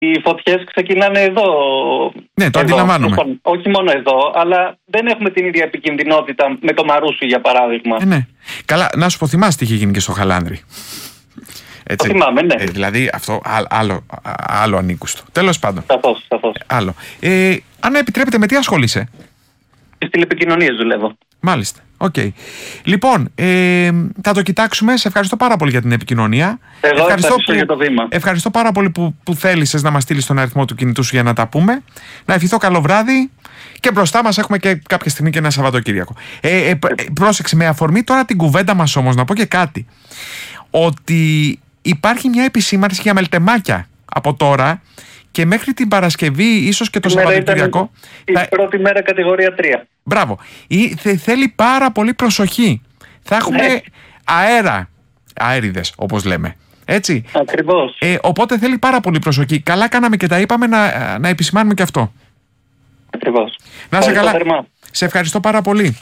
Οι φωτιές ξεκινάνε εδώ. Ναι, το αντιλαμβάνομαι. Όχι μόνο εδώ, αλλά δεν έχουμε την ίδια επικινδυνότητα με το Μαρούσι, για παράδειγμα. Ναι. Καλά, να σου πω, θυμάσαι τι είχε γίνει και στο Χαλάνδρι. Έτσι. Το θυμάμαι, ναι. Δηλαδή αυτό άλλο ανήκουστο. Τέλος πάντων. Σαφώς. Άλλο. Αν επιτρέπετε, με τι ασχολείσαι? Στις τηλεπικοινωνίες δουλεύω. Μάλιστα. Οκ. Λοιπόν, θα το κοιτάξουμε. Σε ευχαριστώ πάρα πολύ για την επικοινωνία. Εγώ ευχαριστώ για το βήμα. Ευχαριστώ πάρα πολύ που θέλησες να μας στείλεις τον αριθμό του κινητού σου για να τα πούμε. Να ευχηθώ καλό βράδυ. Και μπροστά μας έχουμε και κάποια στιγμή και ένα Σαββατοκύριακο. Πρόσεξε, με αφορμή τώρα την κουβέντα μας όμως, να πω και κάτι. Ότι υπάρχει μια επισήμανση για μελτεμάκια από τώρα και μέχρι την Παρασκευή, ίσως και το Σαββατοκύριακο. Η πρώτη μέρα κατηγορία 3. Μπράβο. Θέλει πάρα πολύ προσοχή. Θα έχουμε αέριδες, όπως λέμε. Έτσι. Ακριβώς. Οπότε θέλει πάρα πολύ προσοχή. Καλά κάναμε και τα είπαμε να επισημάνουμε και αυτό. Ακριβώς. Να σε καλά. Σε ευχαριστώ πάρα πολύ.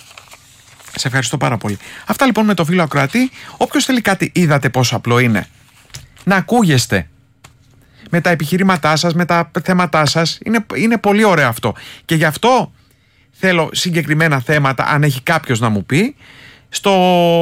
Αυτά λοιπόν με το φίλο ακροατή. Όποιος θέλει κάτι, είδατε πόσο απλό είναι. Να ακούγεστε με τα επιχειρήματά σας, με τα θέματά σας. Είναι πολύ ωραίο αυτό. Και γι' αυτό θέλω συγκεκριμένα θέματα, αν έχει κάποιος να μου πει, στο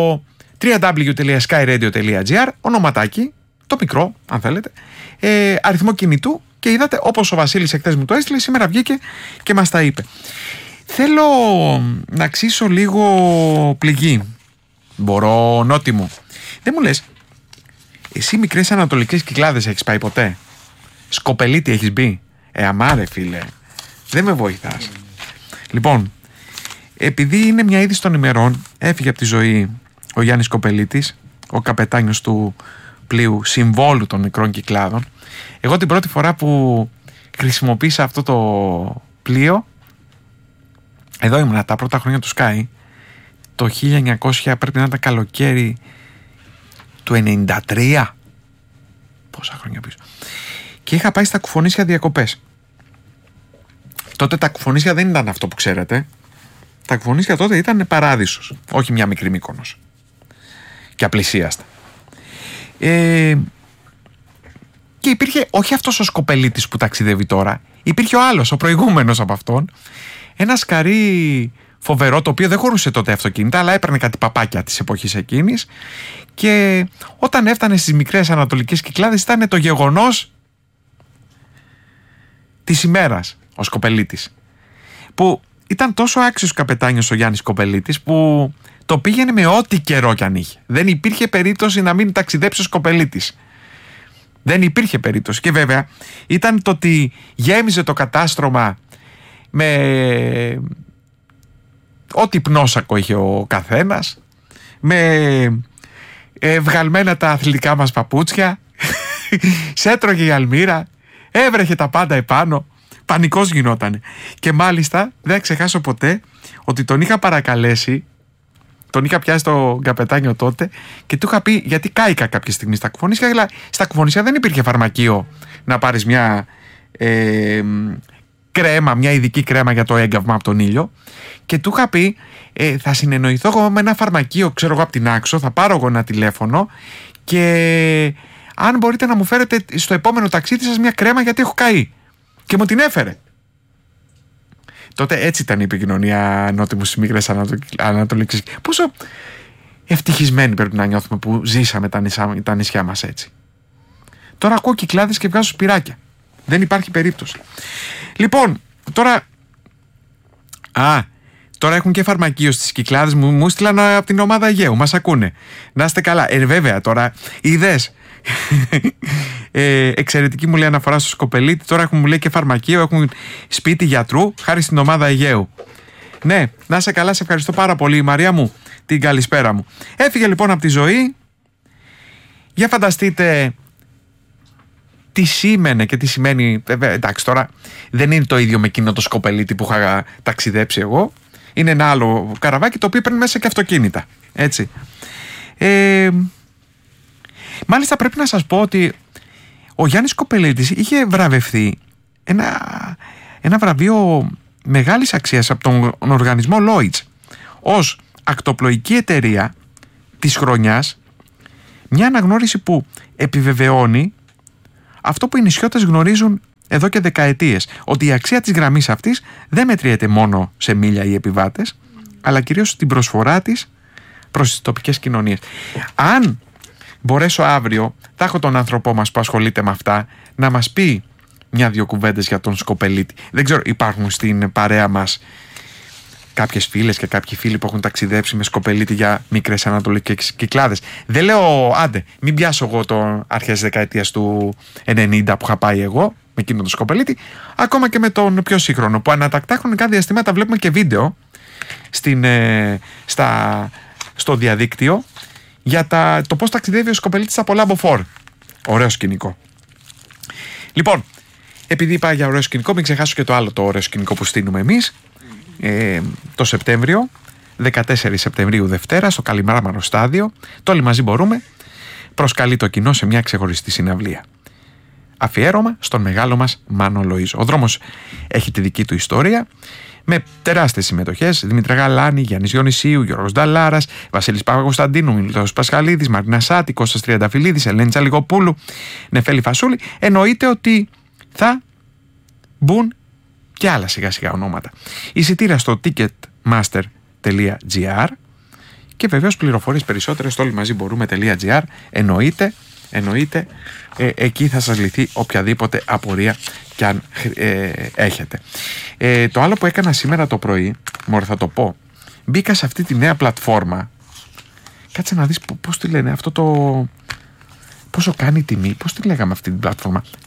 www.skyradio.gr, ονοματάκι, το μικρό αν θέλετε, αριθμό κινητού, και είδατε, όπως ο Βασίλης εχθές μου το έστειλε, σήμερα βγήκε και μας τα είπε. Θέλω να ξύσω λίγο πληγή. Μπορώ, Νότι μου? Δεν μου λες, εσύ μικρές ανατολικές Κυκλάδες έχεις πάει ποτέ? Σκοπελίτη έχεις μπει? Αμάρε φίλε, δεν με βοηθάς. Λοιπόν, επειδή είναι μια είδηση των ημερών, έφυγε από τη ζωή ο Γιάννης Σκοπελίτης, ο καπετάνιος του πλοίου Συμβόλου των Μικρών Κυκλάδων. Εγώ την πρώτη φορά που χρησιμοποίησα αυτό το πλοίο, εδώ ήμουνα τα πρώτα χρόνια του Sky, το 1900, πρέπει να ήταν καλοκαίρι του 93, πόσα χρόνια πίσω, και είχα πάει στα Κουφονίσια διακοπές. Τότε τα Κουφονίσια δεν ήταν αυτό που ξέρετε. Τα Κουφονίσια τότε ήταν παράδεισος, όχι μια μικρή Μύκονος και απλησίαστα. Και υπήρχε όχι αυτός ο Σκοπελίτης που ταξιδεύει τώρα, υπήρχε ο άλλος, ο προηγούμενος από αυτόν, ένα σκαρί φοβερό, το οποίο δεν χωρούσε τότε αυτοκίνητα, αλλά έπαιρνε κάτι παπάκια της εποχής εκείνης, και όταν έφτανε στις μικρές ανατολικές Κυκλάδες ήταν το γεγονός της ημέρας ο Σκοπελίτης, που ήταν τόσο άξιος καπετάνιος ο Γιάννης Σκοπελίτης, που το πήγαινε με ό,τι καιρό κι αν είχε. Δεν υπήρχε περίπτωση να μην ταξιδέψει ο Σκοπελίτης. Δεν υπήρχε περίπτωση. Και βέβαια ήταν το ότι γέμιζε το κατάστρωμα με ό,τι πνόσακο είχε ο καθένας, με βγαλμένα τα αθλητικά μας παπούτσια, σέτρωγε η αλμύρα, έβρεχε τα πάντα επάνω, πανικός γινότανε. Και μάλιστα δεν ξεχάσω ποτέ ότι τον είχα παρακαλέσει, τον είχα πιάσει τον καπετάνιο τότε και του είχα πει, γιατί κάηκα κάποια στιγμή στα Κουφονίσια, αλλά στα Κουφονίσια δεν υπήρχε φαρμακείο να πάρεις μια κρέμα, μια ειδική κρέμα για το έγκαυμα από τον ήλιο, και του είχα πει, θα συνεννοηθώ εγώ με ένα φαρμακείο, ξέρω εγώ, από την Άξο, θα πάρω εγώ ένα τηλέφωνο και αν μπορείτε να μου φέρετε στο επόμενο ταξίδι σας μια κρέμα, γιατί έχω καεί. Και μου την έφερε. Τότε έτσι ήταν η επικοινωνία, Νότι μου, στις μικρές ανατολικές. Πόσο ευτυχισμένοι πρέπει να νιώθουμε που ζήσαμε τα νησιά μας έτσι. Τώρα ακούω Κυκλάδες και βγάζω σπυράκια. Δεν υπάρχει περίπτωση. Λοιπόν, τώρα έχουν και φαρμακείο στις Κυκλάδες. Μου στείλαν από την ομάδα Αιγαίου. Μας ακούνε. Να είστε καλά. Βέβαια τώρα, είδες. Εξαιρετική μου λέει αναφορά στο Σκοπελίτη. Τώρα έχουν, μου λέει, και φαρμακείο, έχουν σπίτι γιατρού, χάρη στην ομάδα Αιγαίου. Ναι, να είσαι καλά, σε ευχαριστώ πάρα πολύ, Μαρία μου, την καλησπέρα μου. Έφυγε λοιπόν από τη ζωή. Για φανταστείτε τι σήμαινε και τι σημαίνει. Εντάξει, τώρα δεν είναι το ίδιο με εκείνο το Σκοπελίτη που είχα ταξιδέψει εγώ. Είναι ένα άλλο καραβάκι, το οποίο παίρνει μέσα και αυτοκίνητα. Έτσι. Μάλιστα πρέπει να σας πω ότι ο Γιάννης Σκοπελίτης είχε βραβευθεί ένα βραβείο μεγάλης αξίας από τον οργανισμό Lloyds ως ακτοπλοϊκή εταιρεία της χρονιάς, μια αναγνώριση που επιβεβαιώνει αυτό που οι νησιώτες γνωρίζουν εδώ και δεκαετίες ότι η αξία της γραμμής αυτής δεν μετριέται μόνο σε μίλια ή επιβάτες, αλλά κυρίως στην προσφορά της προς τις τοπικές κοινωνίες. Αν μπορέσω αύριο, θα έχω τον άνθρωπό μας που ασχολείται με αυτά να μας πει μια-δυο κουβέντες για τον Σκοπελίτη. Δεν ξέρω, υπάρχουν στην παρέα μας κάποιες φίλες και κάποιοι φίλοι που έχουν ταξιδέψει με Σκοπελίτη για μικρές ανατολικές Κυκλάδες. Δεν λέω, άντε, μην πιάσω εγώ το αρχές δεκαετίας του 90 που είχα πάει εγώ, με εκείνο τον Σκοπελίτη, ακόμα και με τον πιο σύγχρονο, που ανατακτά χρονικά διαστήματα βλέπουμε και βίντεο στο διαδίκτυο για το πώς ταξιδεύει ο Σκοπελίτης από Λάμποφόρ. Ωραίο σκηνικό. Λοιπόν, επειδή είπα για ωραίο σκηνικό, μην ξεχάσω και το άλλο το ωραίο σκηνικό που στείλουμε εμείς. Το Σεπτέμβριο, 14 Σεπτεμβρίου Δευτέρα, στο Καλιμάρμαρο Στάδιο, το Όλοι Μαζί Μπορούμε προσκαλεί το κοινό σε μια ξεχωριστή συναυλία. Αφιέρωμα στον μεγάλο μας Μάνο Λοΐζο. Ο δρόμος έχει τη δική του ιστορία, με τεράστιες συμμετοχές: Δημήτρη Γαλάνη, Γιάννης Διονυσίου, Γιώργος Νταλάρας, Βασίλης Παπακοσταντίνου, Μιλτός Πασχαλίδης, Μαρίνα Σάτη, Κώστας Τριανταφυλλίδης, Ελένη Τσαλιγοπούλου, Νεφέλη Φασούλη. Εννοείται ότι θα μπουν και άλλα σιγά σιγά ονόματα. Εισιτήρια στο ticketmaster.gr και βεβαίως πληροφορίες περισσότερες στο όλοιμαζιμπορούμε.gr. Εννοείται, εκεί θα σας λυθεί οποιαδήποτε απορία κι αν έχετε. Το άλλο που έκανα σήμερα το πρωί, μωρέ θα το πω, μπήκα σε αυτή τη νέα πλατφόρμα. Κάτσε να δεις πώς τη λένε αυτό το... Πόσο κάνει η τιμή, πώς τη λέγαμε αυτή την πλατφόρμα.